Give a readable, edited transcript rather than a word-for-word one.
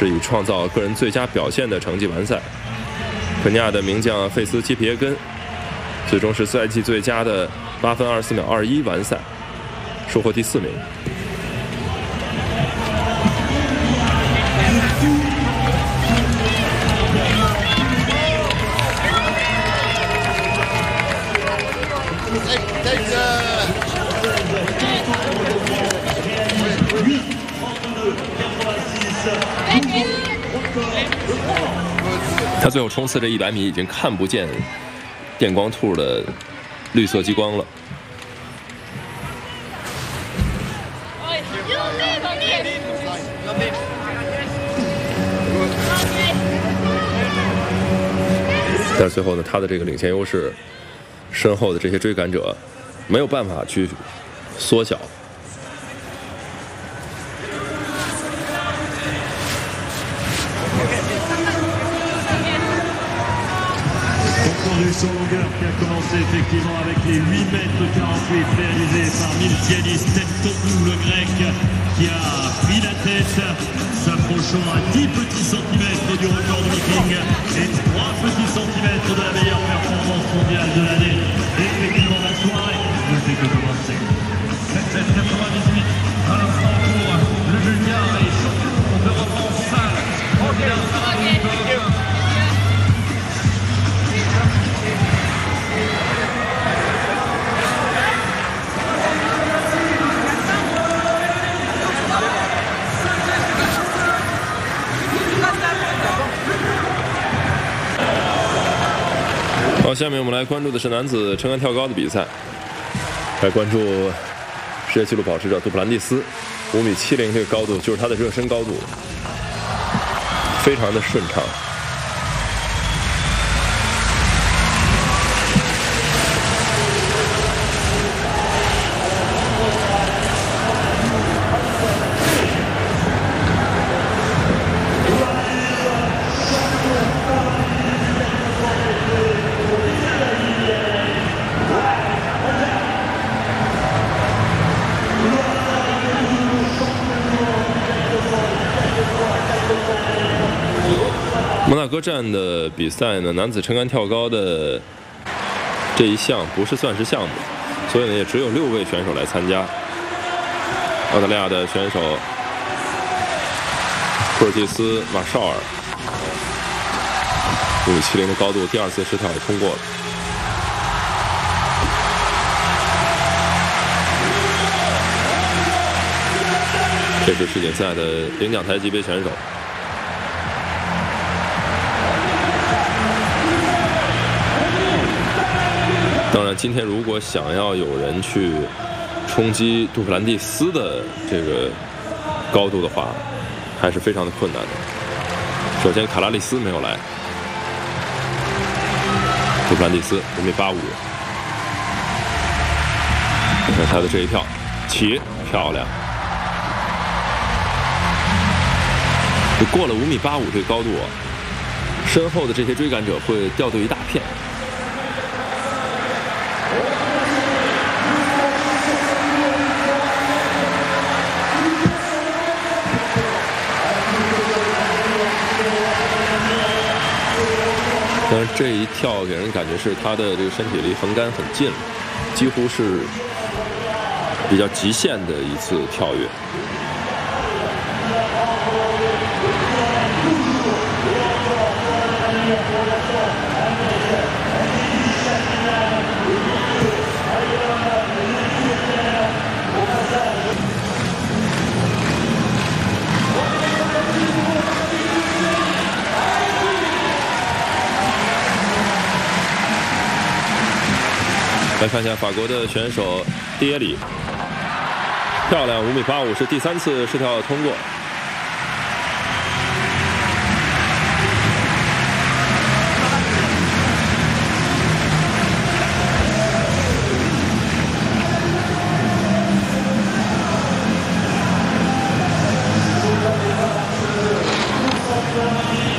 是以创造个人最佳表现的成绩完赛。肯尼亚的名将费斯基皮耶根最终是赛季最佳的8分24秒21完赛，收获第4名。他最后冲刺这100米已经看不见电光兔的绿色激光了。但是最后呢，他的这个领先优势，身后的这些追赶者没有办法去缩小。 Sur longueur qui a commencé effectivement avec les 8 mètres 48 réalisés par Miltiadis. Tetonou, le grec, qui a pris la tête, s'approchant à 10 petits centimètres du record du Viking et 3 petits centimètres de la meilleure performance mondiale de l'année. Effectivement, la soirée ne fait que commencer. 7,98 à l'instant pour le Bulgare et champion d'Europe en salle. Okay. 好，下面我们来关注的是男子撑杆跳高的比赛，来关注世界纪录保持者杜普兰蒂斯5.70米这个高度，就是他的热身高度，非常的顺畅。摩纳哥站的比赛呢，男子撑杆跳高的这一项不是算是项目，所以呢也只有6位选手来参加。澳大利亚的选手库尔蒂斯·马绍尔5.70米的高度，第2次试跳也通过了。这是世锦赛的领奖台级别选手。当然，今天如果想要有人去冲击杜普兰蒂斯的这个高度的话，还是非常的困难的。首先，卡拉利斯没有来，杜普兰蒂斯5.85米，看他的这一跳，起漂亮。过了5.85米这个高度啊，身后的这些追赶者会掉队一大片。但是这一跳给人感觉是他的这个身体离横杆很近了，几乎是比较极限的一次跳跃。来看一下法国的选手迪耶里，漂亮5.85米是第3次试跳通过。